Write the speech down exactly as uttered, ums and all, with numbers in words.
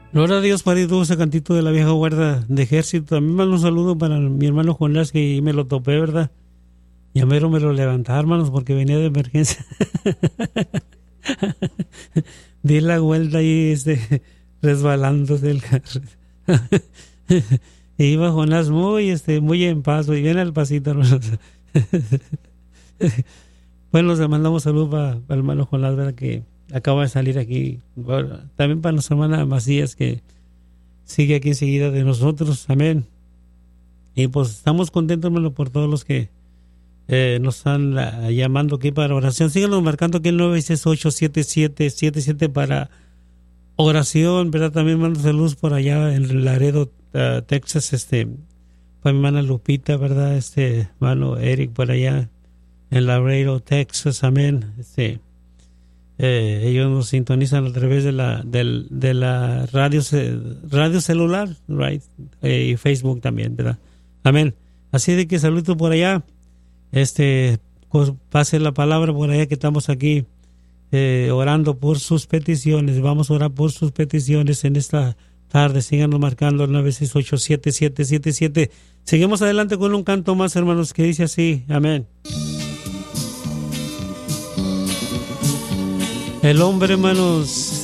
Gloria a Dios, para todo ese cantito de la vieja guarda de ejército. También mando un saludo para mi hermano Juan Las, que me lo topé, ¿verdad? Y a mero me lo levantaba, hermanos, porque venía de emergencia. Di la vuelta ahí, este, resbalándose del carro. E iba Jonás muy, este, muy en paso, y viene al pasito, hermanos. Bueno, le mandamos saludos para, para el hermano Jonás, ¿verdad? Que acaba de salir aquí. Bueno, también para nuestra hermana Macías, que sigue aquí enseguida de nosotros. Amén. Y pues estamos contentos, hermano, por todos los que eh, nos están uh, llamando aquí para oración. Síganos marcando aquí el nueve seis ocho, siete siete siete siete para oración, ¿verdad? También mando saludos por allá en Laredo, uh, Texas, este, para mi hermana Lupita, ¿verdad? Este, hermano Eric por allá en Laredo, Texas. Amén. Este, Eh, ellos nos sintonizan a través de la del, de la radio radio celular, right, eh, y Facebook también, ¿verdad? Amén. Así de que saludo por allá, este, pase la palabra por allá que estamos aquí eh, orando por sus peticiones. Vamos a orar por sus peticiones en esta tarde. Síganos marcando el nueve seis ocho, siete siete siete siete. Seguimos adelante con un canto más, hermanos, que dice así. Amén. El hombre, hermanos,